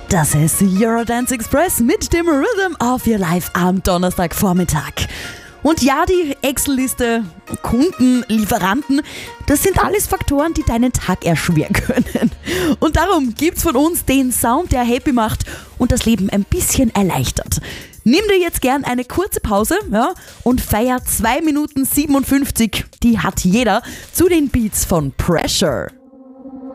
Das ist Eurodance Express mit dem Rhythm of Your Life am Donnerstagvormittag. Und ja, die Excel-Liste, Kunden, Lieferanten, das sind alles Faktoren, die deinen Tag erschweren können. Und darum gibt's von uns den Sound, der happy macht und das Leben ein bisschen erleichtert. Nimm dir jetzt gern eine kurze Pause, und feier 2 Minuten 57, die hat jeder, zu den Beats von Pressure.